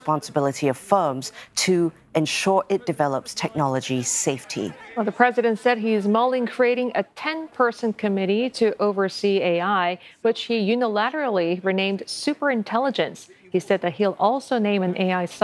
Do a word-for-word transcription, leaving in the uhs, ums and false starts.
responsibility of firms to ensure it develops technology safety. Well, the president said he's mulling creating a ten-person committee to oversee A I, which he unilaterally renamed Superintelligence. He said that he'll also name an A I